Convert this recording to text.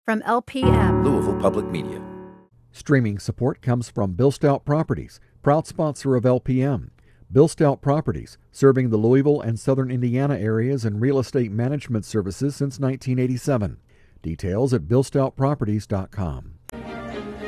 from LPM. Louisville Public Media. Streaming support comes from Bill Stout Properties, proud sponsor of LPM. Bill Stout Properties, serving the Louisville and southern Indiana areas in real estate management services since 1987. Details at billstoutproperties.com.